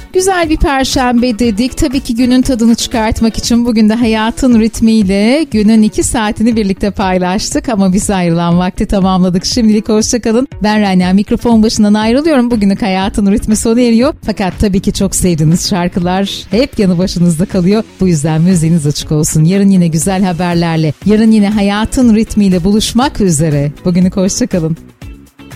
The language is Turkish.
Güzel bir perşembe dedik. Tabii ki günün tadını çıkartmak için bugün de hayatın ritmiyle günün 2 saatini birlikte paylaştık. Ama biz ayrılan vakti tamamladık. Şimdilik hoşçakalın. Ben Rania, mikrofon başından ayrılıyorum. Bugünlük hayatın ritmi sona eriyor. Fakat tabii ki çok sevdiğiniz şarkılar hep yanı başınızda kalıyor. Bu yüzden müziğiniz açık olsun. Yarın yine güzel haberlerle, yarın yine hayatın ritmiyle buluşmak üzere. Bugünlük hoşçakalın.